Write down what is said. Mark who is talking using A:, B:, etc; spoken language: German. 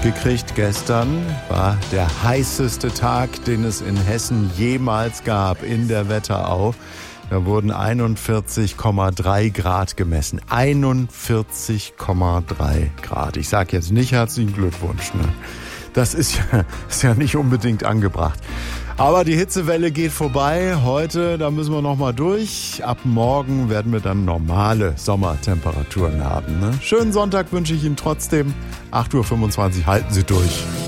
A: mitgekriegt, gestern war der heißeste Tag, den es in Hessen jemals gab, in der Wetterau. Da wurden 41,3 Grad gemessen. 41,3 Grad. Ich sage jetzt nicht herzlichen Glückwunsch, ne? Das ist ja nicht unbedingt angebracht. Aber die Hitzewelle geht vorbei. Heute, da müssen wir noch mal durch. Ab morgen werden wir dann normale Sommertemperaturen haben, ne? Schönen Sonntag wünsche ich Ihnen trotzdem. 8:25 Uhr, halten Sie durch.